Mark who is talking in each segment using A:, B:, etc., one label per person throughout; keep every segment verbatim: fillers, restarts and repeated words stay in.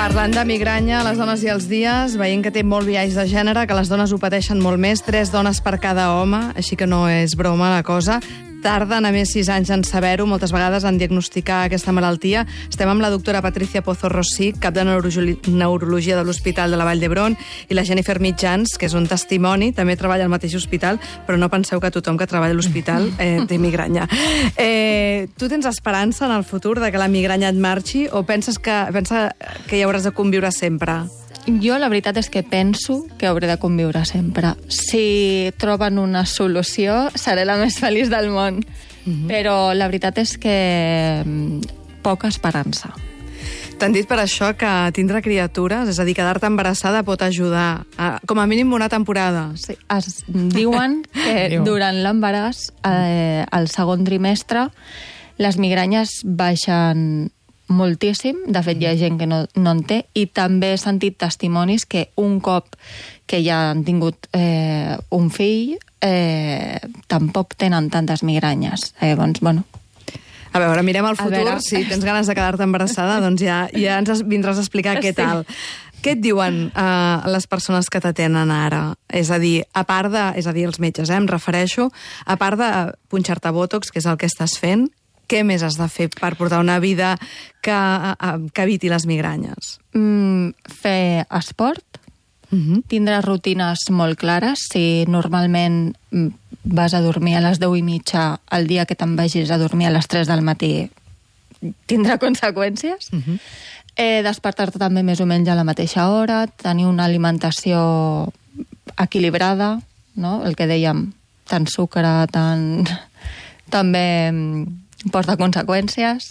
A: Parlant de migranya, les dones i els dies, veient que té molt biaix de gènere, que les dones ho pateixen molt més, tres dones per cada home, així que no és broma la cosa. Tarden a més sis anys en saber-ho, moltes vegades en diagnosticar aquesta malaltia. Estem amb la doctora Patricia Pozo Rossi, cap de neurologia de l'Hospital de la Vall d'Hebron, i la Jennifer Mitjans, que és un testimoni, també treballa al mateix hospital, però no penseu que tothom que treballa a l'hospital eh, té migranya. Eh, tu tens esperança en el futur de que la migranya et marxi o penses que, pensa que hi hauràs de conviure sempre?
B: Jo la veritat és que penso que hauré de conviure sempre. Si troben una solució, seré la més feliç del món. Mm-hmm. Però la veritat és que poca esperança.
A: T'han dit per això que tindre criatures, és a dir, quedar-te embarassada pot ajudar, a, com a mínim una temporada.
B: Sí, es diuen que durant l'embaràs, eh, al segon trimestre, les migranyes baixen moltíssim. De fet, hi ha gent que no, no en té, i també he sentit testimonis que un cop que ja han tingut eh, un fill, eh, tampoc tenen tantes migranyes. Eh, doncs, bueno...
A: A veure, mirem al futur.
B: veure...
A: Si tens ganes de quedar-te embarassada, doncs ja, ja ens vindràs a explicar què tal. Sí. Què et diuen uh, les persones que t'atenen ara? És a dir, a part de... És a dir, els metges, eh, em refereixo, a part de punxar-te Botox, que és el que estàs fent, què més has de fer per portar una vida que, que eviti les migranyes?
B: Mm, fer esport, uh-huh. Tindre rutines molt clares. Si normalment vas a dormir a les deu i mitja, el dia que te'n vagis a dormir a les tres del matí tindrà conseqüències. Uh-huh. Eh, despertar-te també més o menys a la mateixa hora, tenir una alimentació equilibrada, no? El que dèiem, tant sucre, tant... també porta conseqüències,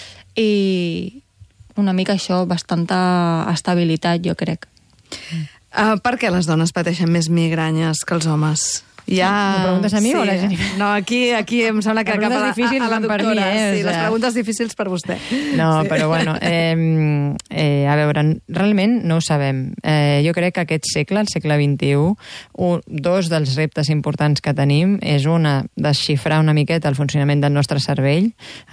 B: i una mica això, bastanta estabilitat, jo crec.
A: Uh, per què les dones pateixen més migranyes que els homes? Ja...
C: M'ho preguntes a mi sí. o a la Jennifer?
A: No, aquí, aquí em sembla que cap a la, a la doctora. Mi, eh? Sí, o sea... les preguntes difícils per vostè.
C: No,
A: sí.
C: però bueno, eh, eh, a veure, realment no ho sabem. Eh, jo crec que aquest segle, el segle vint-i-u, un, dos dels reptes importants que tenim és una, desxifrar una miqueta el funcionament del nostre cervell.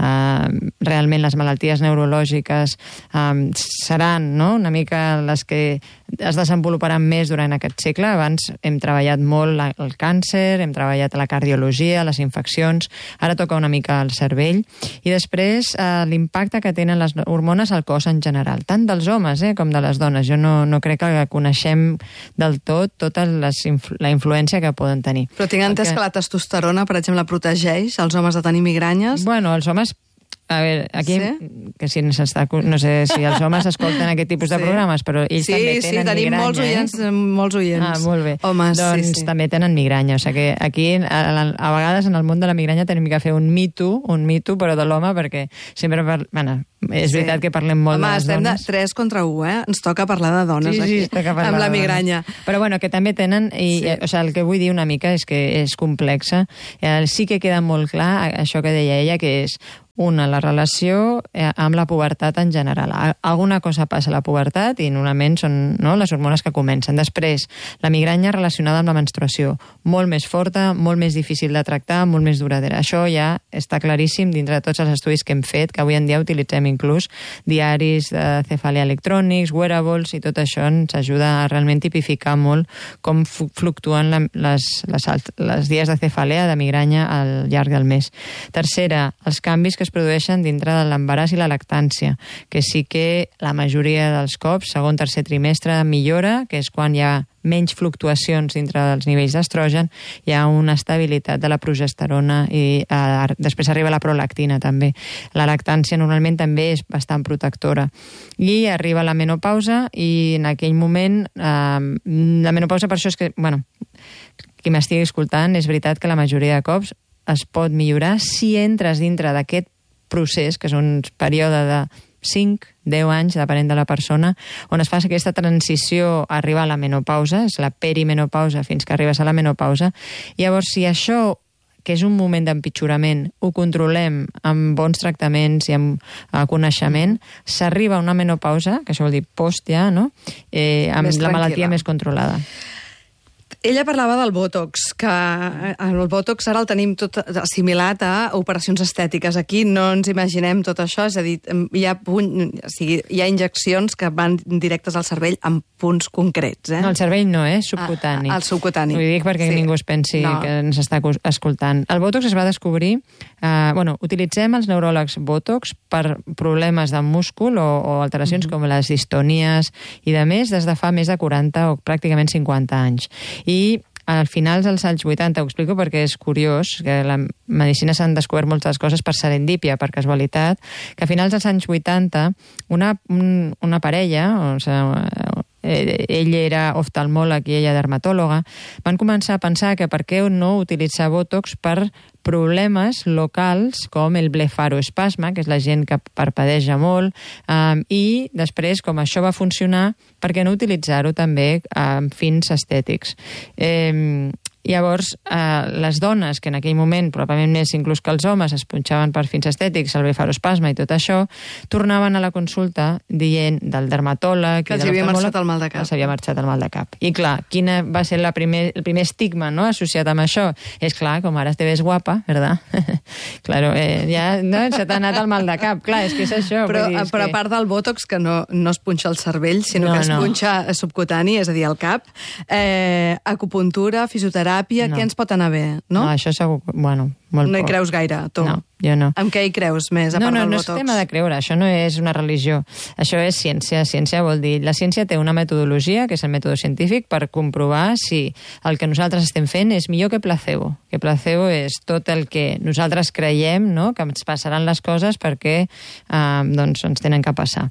C: Eh, realment les malalties neurològiques eh, seran, no?, una mica les que es desenvoluparan més durant aquest segle. Abans hem treballat molt el càncer, hem treballat la cardiologia, les infeccions, ara toca una mica el cervell, i després eh, l'impacte que tenen les hormones al cos en general, tant dels homes eh, com de les dones. Jo no, no crec que coneixem del tot tota les influ la influència que poden tenir.
A: Però tinc entès que... que la testosterona, per exemple, protegeix els homes de tenir migranyes?
C: Bueno, els homes... A veure, aquí, sí? que si no sé si els homes escolten aquest tipus de sí. programes, però ells
A: sí,
C: també tenen
A: sí, tenim
C: migranya.
A: Molts oients, eh? molts oients.
C: Ah, molt bé.
A: Homes,
C: doncs
A: sí, sí.
C: també tenen migranya. O sigui que aquí, a, a vegades, en el món de la migranya tenim que fer un me too, un me too, però de l'home, perquè sempre... Per... Bueno, és veritat sí. que parlem molt Home, de les dones.
A: Home, estem de tres contra u, eh? Ens toca parlar de dones
C: sí, sí,
A: aquí, amb la migranya.
C: Però bueno, que també tenen... I, sí. O sigui, el que vull dir una mica és que és complexa. Eh, sí que queda molt clar això que deia ella, que és una, la relació eh, amb la pubertat en general. Alguna cosa passa a la pubertat i normalment són no, les hormones que comencen. Després, la migranya relacionada amb la menstruació. Molt més forta, molt més difícil de tractar, molt més duradera. Això ja està claríssim dintre de tots els estudis que hem fet, que avui en dia utilitzem inclús diaris de cefàlia electrònics, wearables, i tot això ens ajuda a realment tipificar molt com fluctuen la, les, les, les dies de cefàlia de migranya al llarg del mes. Tercera, els canvis que es produeixen dintre de l'embaràs i la lactància, que sí que la majoria dels cops, segon, tercer trimestre, millora, que és quan hi ha menys fluctuacions dintre dels nivells d'estrogen, hi ha una estabilitat de la progesterona i eh, després arriba la prolactina també. La lactància normalment també és bastant protectora. I arriba la menopausa i en aquell moment eh, la menopausa, per això és que, bueno, qui m'estigui escoltant, és veritat que la majoria de cops es pot millorar si entres dintre d'aquest procés, que és un període de cinc a deu anys, depenent de la persona, on es fa aquesta transició a arribar a la menopausa, és la perimenopausa fins que arribes a la menopausa. Llavors, si això, que és un moment d'empitjorament, ho controlem amb bons tractaments i amb uh, coneixement, s'arriba a una menopausa, que això vol dir post ja, no? Eh, amb la malaltia més controlada.
A: Ella parlava del Botox, que el Botox ara el tenim tot assimilat a operacions estètiques. Aquí no ens imaginem tot això, és a dir, hi ha, punt, o sigui, hi ha injeccions que van directes al cervell amb punts concrets. Eh?
C: No, el cervell no, eh? Subcutani.
A: Ah, el subcutani.
C: Ho dic perquè sí. Ningú es pensi no. que ens està escoltant. El Botox es va descobrir... Eh, bueno, utilitzem els neuròlegs Botox per problemes de múscul o, o alteracions mm-hmm. com les distonies i de més des de fa més de quaranta o pràcticament cinquanta anys. I al final dels anys vuitanta, ho explico perquè és curiós, que la medicina s'han descobert moltes coses per serendípia, per casualitat, que a finals dels anys vuitanta una, un, una parella, o sigui, ell era oftalmòleg i ella dermatòloga, van començar a pensar que per què no utilitzar Botox per problemes locals com el blefaroespasme, que és la gent que parpadeja molt, um, i després, com això va funcionar, per què no utilitzar-ho també amb fins estètics? Eh, Llavors, eh, les dones, que en aquell moment, probablement més inclús que els homes, es punxaven per fins estètics, el blefaroespasme i tot això, tornaven a la consulta dient del dermatòleg...
A: Que els havia marxat el mal de cap.
C: Els havia marxat el mal de cap. I clar, quina va ser la primer, el primer estigma, no?, associat amb això? És clar, com ara te ves guapa, ¿verdad? claro, eh, ja no, se t'ha anat el mal de cap. Clar, és que és això.
A: Però,
C: vull dir, és
A: però
C: que...
A: a part del Botox, que no, no es punxa el cervell, sinó
C: no,
A: que es
C: no.
A: punxa subcutani, és a dir, al cap, eh, acupuntura, fisioteràpia, no. Què ens pot anar bé, no?
C: No, això segur, bueno, molt
A: No hi
C: poc.
A: creus gaire, tu?
C: No, jo no.
A: Amb què hi creus més, a
C: no,
A: part
C: no,
A: del
C: no
A: Botox?
C: No, és tema de creure, això no és una religió. Això és ciència. Ciència vol dir... La ciència té una metodologia, que és el mètode científic, per comprovar si el que nosaltres estem fent és millor que placebo. Que placebo és tot el que nosaltres creiem, no?, que ens passaran les coses perquè eh, doncs ens tenen que passar.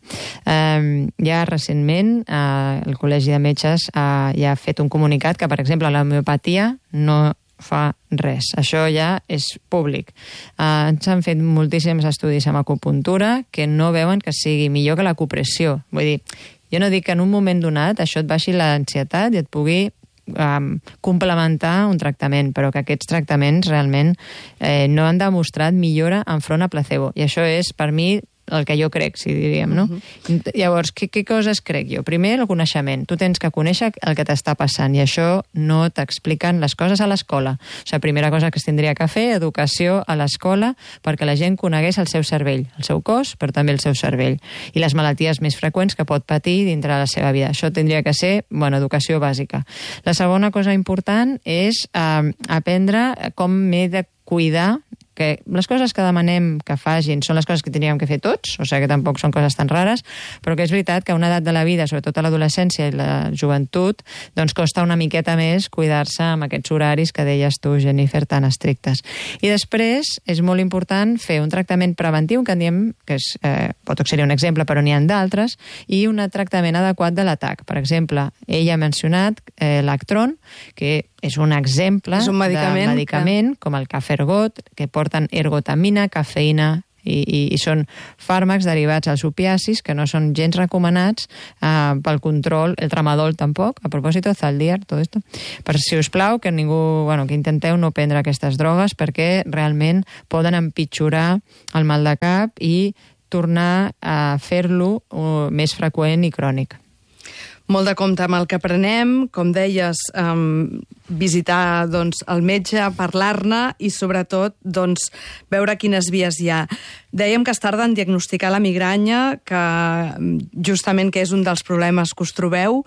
C: Eh, ja recentment eh, el Col·legi de Metges eh, ja ha fet un comunicat que, per exemple, l'homeopatia no fa res. Això ja és públic. Uh, ens han fet moltíssims estudis amb acupuntura que no veuen que sigui millor que l'acupressió. Vull dir, jo no dic que en un moment donat això et baixi l'ansietat i et pugui um, complementar un tractament, però que aquests tractaments realment eh, no han demostrat millora enfront a placebo. I això és, per mi, el que jo crec, si diríem, no? Uh-huh. Llavors, què, què coses crec jo? Primer, el coneixement. Tu tens que conèixer el que t'està passant i això no t'expliquen les coses a l'escola. O sigui, primera cosa que es tindria que fer, educació a l'escola perquè la gent conegués el seu cervell, el seu cos, però també el seu cervell. I les malalties més freqüents que pot patir dintre de la seva vida. Això tindria que ser, bueno, educació bàsica. La segona cosa important és eh, aprendre com m'he de cuidar, que les coses que demanem que facin són les coses que tindríem que fer tots, o sigui que tampoc són coses tan rares, però que és veritat que a una edat de la vida, sobretot a l'adolescència i la joventut, doncs costa una miqueta més cuidar-se amb aquests horaris que deies tu, Jennifer, tan estrictes. I després és molt important fer un tractament preventiu, que en diem, que és, eh, Botox seria un exemple, però n'hi ha d'altres, i un tractament adequat de l'atac. Per exemple, ell ha mencionat eh, l'Actron, que és un exemple
A: és un medicament
C: de medicament, que... com el Cafergot, que porten ergotamina, cafeïna, i, i, i són fàrmacs derivats als opiacis que no són gens recomanats eh, pel control, el tramadol tampoc, a propòsit, Zaldiar, tot esto. Per si us plau, que ningú, bueno, que intenteu no prendre aquestes drogues perquè realment poden empitjorar el mal de cap i tornar a fer-lo uh, més freqüent i crònic.
A: Molt de compte amb el que prenem, com deies, um, visitar doncs, el metge, parlar-ne i, sobretot, doncs, veure quines vies hi ha. Dèiem que es tarda en diagnosticar la migranya, que justament que és un dels problemes que us trobeu,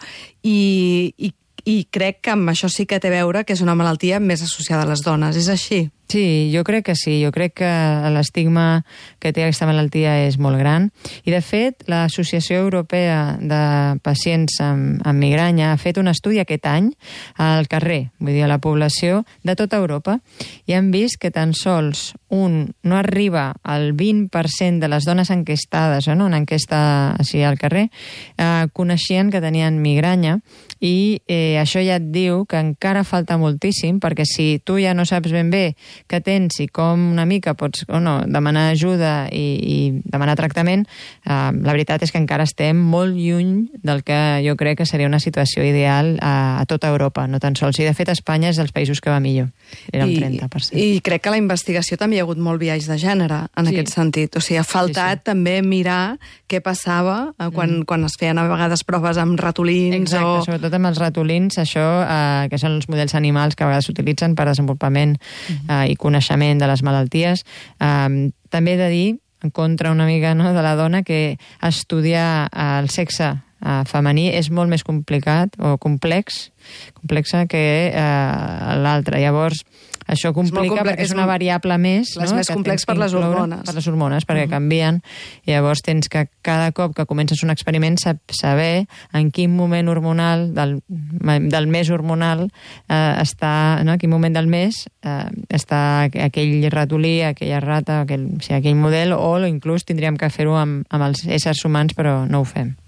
A: i, i, i crec que amb això sí que té a veure que és una malaltia més associada a les dones. És així?
C: Sí, jo crec que sí. Jo crec que l'estigma que té aquesta malaltia és molt gran. I, de fet, l'Associació Europea de Pacients amb, amb Migranya ha fet un estudi aquest any al carrer, vull dir, a la població de tota Europa, i han vist que tan sols un no arriba al vint per cent de les dones enquestades, no? Una enquesta així al carrer, eh, coneixien que tenien migranya, i eh, això ja et diu que encara falta moltíssim, perquè si tu ja no saps ben bé que tens i com una mica pots o no, demanar ajuda i, i demanar tractament, eh, la veritat és que encara estem molt lluny del que jo crec que seria una situació ideal a, a tota Europa, no tan sols. I de fet Espanya és dels països que va millor, era un
A: I,
C: trenta per cent.
A: I crec que a la investigació també hi ha hagut molt biaix de gènere en
C: Sí.
A: aquest sentit. O sigui, ha faltat sí, sí. també mirar què passava quan, mm. quan es feien a vegades proves amb ratolins.
C: Exacte,
A: o...
C: sobretot amb els ratolins, això, eh, que són els models animals que a vegades s'utilitzen per desenvolupament mm. eh, i coneixement de les malalties. Eh, també he de dir, en contra una mica, no, de la dona, que estudiar eh, el sexe eh, femení és molt més complicat o complex, complexa que eh, l'altre. Llavors, això complica és perquè és una variable més.
A: És
C: no?
A: més complex per les hormones.
C: Per les hormones, perquè uh -huh. canvien. I llavors tens que cada cop que comences un experiment saber en quin moment hormonal, del, del mes hormonal, eh, està, no? En quin moment del mes eh, està aquell ratolí, aquella rata, aquell, o sigui, aquell model, o inclús tindríem que fer-ho amb, amb els éssers humans, però no ho fem.